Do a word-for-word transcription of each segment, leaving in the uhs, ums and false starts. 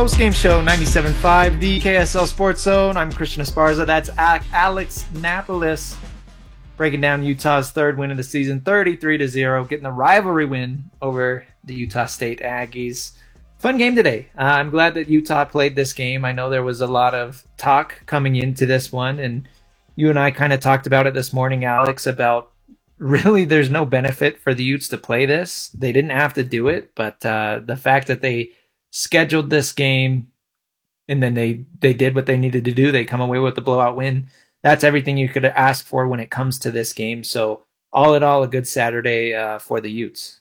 post-game show, ninety-seven point five, the K S L Sports Zone. I'm Christian Esparza. That's Alex Napolis breaking down Utah's third win of the season, thirty-three to zero, getting the rivalry win over the Utah State Aggies. Fun game today. Uh, I'm glad that Utah played this game. I know there was a lot of talk coming into this one, and you and I kind of talked about it this morning, Alex, about really there's no benefit for the Utes to play this. They didn't have to do it, but uh, the fact that they scheduled this game and then they, they did what they needed to do, they come away with the blowout win. That's everything you could ask for when it comes to this game. So all in all, a good Saturday uh, for the Utes.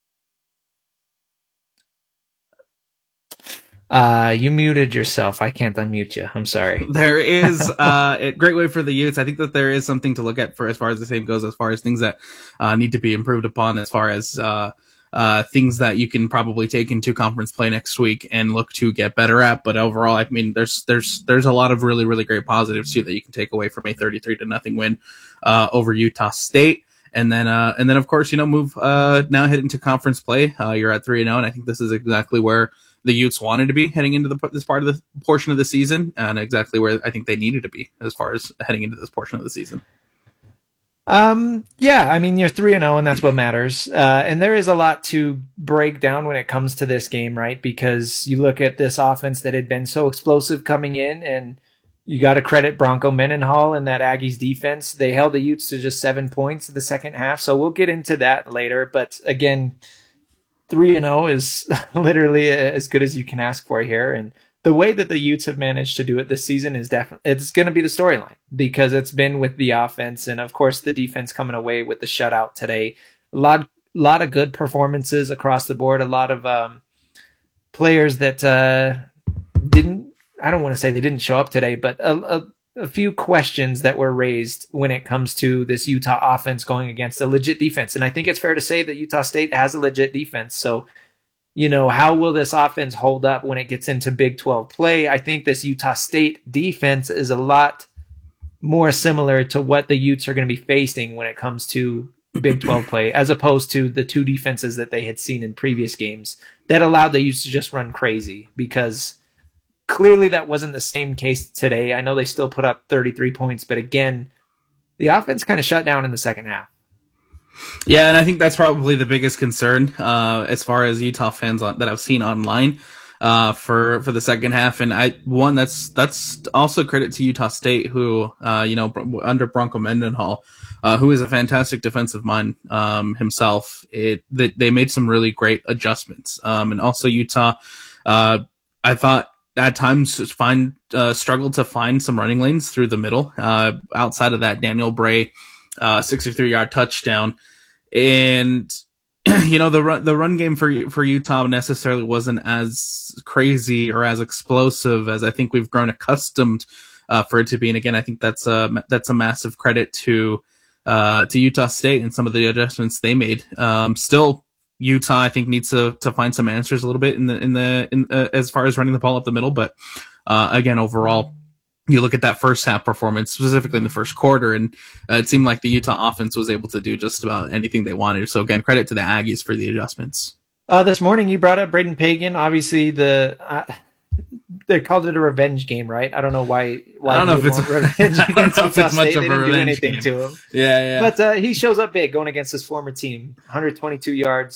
Uh, you muted yourself. I can't unmute you. I'm sorry. There is uh, a great way for the Utes. I think that there is something to look at for as far as the same goes, as far as things that uh, need to be improved upon, as far as uh, uh, things that you can probably take into conference play next week and look to get better at. But overall, I mean, there's there's there's a lot of really, really great positives too that you can take away from a thirty-three to nothing win uh, over Utah State. And then, uh, and then, of course, you know, move uh, now head into conference play. Uh, you're at three and zero, and I think this is exactly where the Utes wanted to be heading into the, this part of the portion of the season, and exactly where I think they needed to be as far as heading into this portion of the season. Um, yeah, I mean, you're three and zero, and that's what matters. Uh, and there is a lot to break down when it comes to this game, right? Because you look at this offense that had been so explosive coming in, and you got to credit Bronco Mendenhall and that Aggies defense. They held the Utes to just seven points in the second half, so we'll get into that later. But again, three and zero is literally as good as you can ask for here, and the way that the Utes have managed to do it this season is definitely it's going to be the storyline, because it's been with the offense and of course the defense coming away with the shutout today. A lot, lot of good performances across the board. A lot of um, players that uh, didn't. I don't want to say they didn't show up today, but a, a, a few questions that were raised when it comes to this Utah offense going against a legit defense. And I think it's fair to say that Utah State has a legit defense. So, you know, how will this offense hold up when it gets into Big twelve play? I think this Utah State defense is a lot more similar to what the Utes are going to be facing when it comes to Big twelve play, as opposed to the two defenses that they had seen in previous games that allowed the Utes to just run crazy, because clearly that wasn't the same case today. I know they still put up thirty-three points, but again, the offense kind of shut down in the second half. Yeah, and I think that's probably the biggest concern uh, as far as Utah fans on, that I've seen online uh, for for the second half. And I one that's that's also credit to Utah State, who uh, you know under Bronco Mendenhall, uh, who is a fantastic defensive mind um, himself. It they, they made some really great adjustments, um, and also Utah. Uh, I thought at times find uh, struggled to find some running lanes through the middle. Uh, outside of that Daniel Bray uh, sixty-three yard touchdown, and you know the run the run game for for Utah necessarily wasn't as crazy or as explosive as I think we've grown accustomed uh, for it to be. And again, I think that's a that's a massive credit to uh, to Utah State and some of the adjustments they made. Um, still. Utah, I think, needs to to find some answers a little bit in the in the in uh, as far as running the ball up the middle. But uh, again, overall, you look at that first half performance, specifically in the first quarter, and uh, it seemed like the Utah offense was able to do just about anything they wanted. So again, credit to the Aggies for the adjustments. Uh, this morning, you brought up Braden Pagan. Obviously, the uh, they called it a revenge game, right? I don't know why. why I don't know if it's a, revenge I don't know if it's much State. of a revenge anything game. to him. Yeah, yeah. But uh, he shows up big going against his former team. one hundred twenty-two yards.